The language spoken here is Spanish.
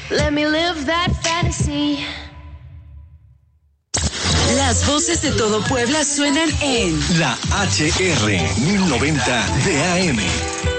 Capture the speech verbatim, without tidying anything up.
Let me live that fantasy. Las voces de todo Puebla suenan en La H R mil noventa de A M.